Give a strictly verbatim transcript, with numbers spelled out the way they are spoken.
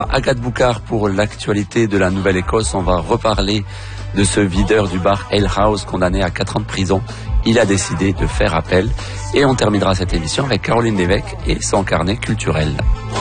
Agathe Boucard pour l'actualité de la Nouvelle-Écosse. On va reparler de ce videur du bar Ale House condamné à quatre ans de prison. Il a décidé de faire appel. Et on terminera cette émission avec Caroline Lévesque et son carnet culturel.